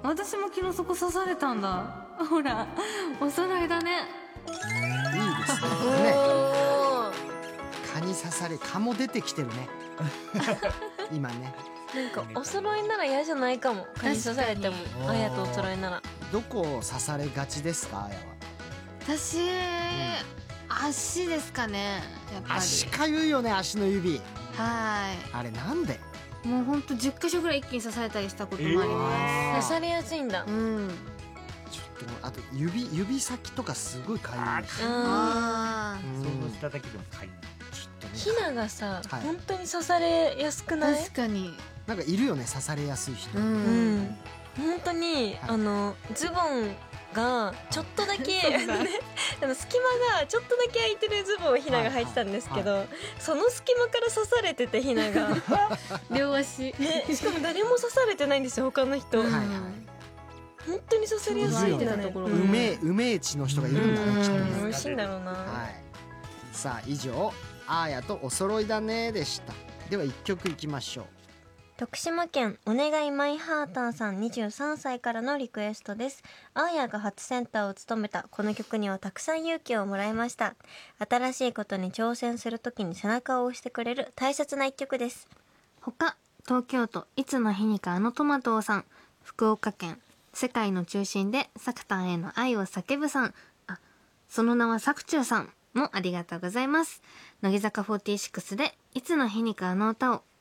私も昨日そこ刺されたんだ。ほらお揃いだね。 いいですね。 おー、 蚊に刺され、蚊も出てきてるね。今ね。 なんかお揃いなら嫌じゃないかも。蚊に刺されても確かにあやとお揃いなら。 どこを刺されがちですか、あやは。 私、足ですかね、やっぱり。 足かゆいよね、足の指。 はあれなんで？ い。もうほんと10箇所ぐらい一気に刺されたりしたこともありま刺されやすいんだ。 す。うん。 ちょっとあと指先とかすごいかゆいし。 あうん想像しただけでもかゆい。 ちょっとね。 ひながさ、 はい本当に刺されやすくあ、 ない？ 確かに。 なんかいるよね、刺されやすい人。 う。 うんん。本当に、 はいズボンがちょっとだけ隙間がちょっとだけ空いてるズボンをひなが履いてたんですけど、その隙間から刺されててひなが両足。 ね、しかも誰も刺されてないんですよ他の人、 うんはいはい。 本当に刺されやすいってなったところが梅地の人がいるんだね、きっとね。 美味しいんだろうな、 はい。さあ以上、あーやとお揃いだねでした。では一曲いきましょう。 徳島県お願いマイハーターさん23歳からのリクエストです。あーやが初センターを務めたこの曲にはたくさん勇気をもらいました。新しいことに挑戦するときに背中を押してくれる大切な一曲です。 他、東京都いつの日にかあのトマトさん、福岡県世界の中心でサクタンへの愛を叫ぶさん、あ、その名はサクチューさんもありがとうございます。乃木坂46でいつの日にかあの歌を。